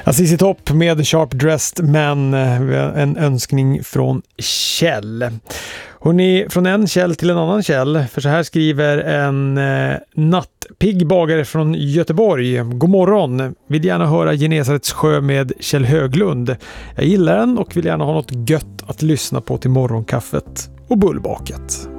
ZZ Top med Sharp Dressed Man, en önskning från Kjell. Hörrni, från en Kjell till en annan Kjell, för så här skriver en nattpigg bagare från Göteborg. God morgon, vill gärna höra Genesarets sjö med Kjell Höglund. Jag gillar den och vill gärna ha något gött att lyssna på till morgonkaffet och bullbaket.